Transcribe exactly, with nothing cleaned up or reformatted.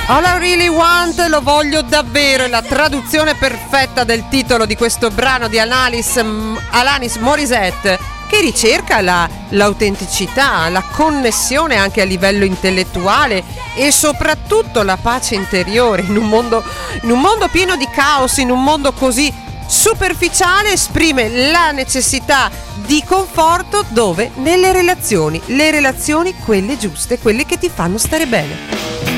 All I Really Want, lo voglio davvero, è la traduzione perfetta del titolo di questo brano di Alanis, Alanis Morissette, che ricerca la, l'autenticità, la connessione anche a livello intellettuale e soprattutto la pace interiore in un mondo, in un mondo pieno di caos, in un mondo così superficiale. Esprime la necessità di conforto dove? Nelle relazioni, le relazioni quelle giuste, quelle che ti fanno stare bene.